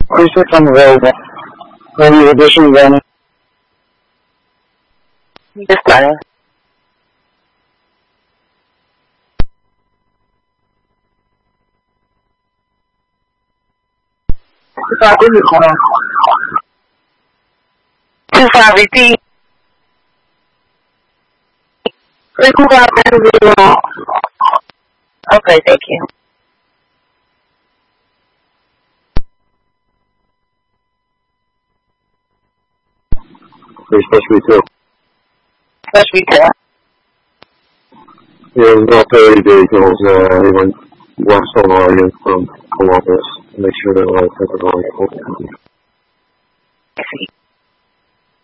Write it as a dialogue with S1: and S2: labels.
S1: Research unavailable. Any additions on it?
S2: Just done.
S1: What is it, Connor?
S2: 25 repeat. Okay, thank you.
S1: It's supposed to be two.
S2: Let's retail.
S1: Yeah, it was about 30 vehicles. They went west on Oregon from Columbus to make sure that all the